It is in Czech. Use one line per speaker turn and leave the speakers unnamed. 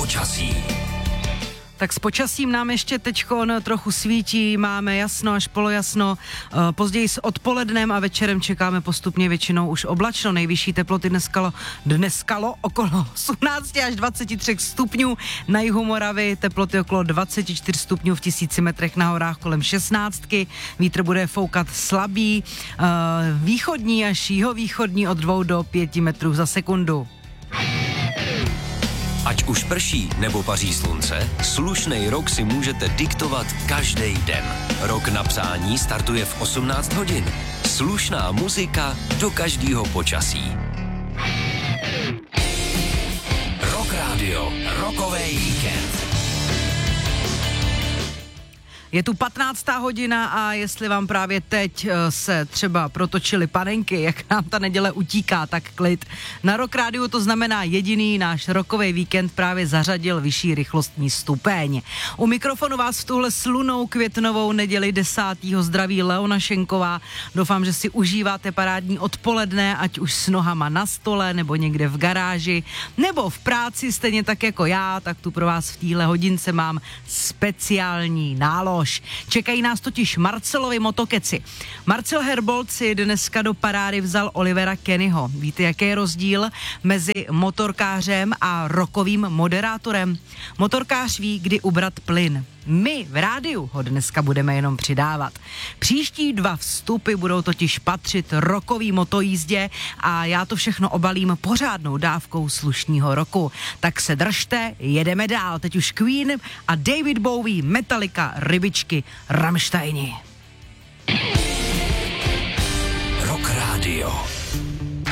počasí.
Tak s počasím nám ještě teďkon trochu svítí, máme jasno až polojasno, později s odpolednem a večerem čekáme postupně většinou už oblačno. Nejvyšší teploty dneskalo okolo 18 až 23 stupňů, na jihu Moravy teploty okolo 24 stupňů, v 1000 metrech na horách kolem 16, vítr bude foukat slabý, východní až jihovýchodní od 2 do 5 metrů za sekundu.
Ať už prší nebo paří slunce, slušnej rok si můžete diktovat každý den. Rok na psání startuje v 18 hodin. Slušná muzika do každého počasí. Rock Radio, rokovej víkend.
Je tu 15. hodina a jestli vám právě teď se třeba protočily panenky, jak nám ta neděle utíká, tak klid. Na Rock Rádiu to znamená jediný náš rokový víkend právě zařadil vyšší rychlostní stupeň. U mikrofonu vás v tuhle slunou květnovou neděli 10. zdraví Leona Šenková. Doufám, že si užíváte parádní odpoledne, ať už s nohama na stole, nebo někde v garáži, nebo v práci, stejně tak jako já, tak tu pro vás v téhle hodince mám speciální nálož. Čekají nás totiž Marcelovi motokeci. Marcel Herbold si dneska do parády vzal Olivera Kennyho. Víte, jaký je rozdíl mezi motorkářem a rockovým moderátorem? Motorkář ví, kdy ubrat plyn. My v rádiu ho dneska budeme jenom přidávat. Příští 2 vstupy budou totiž patřit rockový motojízdě a já to všechno obalím pořádnou dávkou slušného roku. Tak se držte, jedeme dál. Teď už Queen a David Bowie, Metallica, Rybičky, Rammsteini.
Rock Radio.